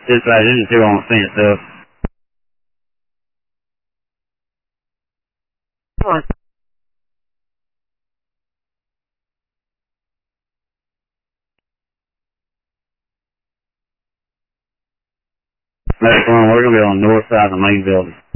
Dispatch, this is 2 on scene itself. Medic 1, we're going to be on the north side of the main building.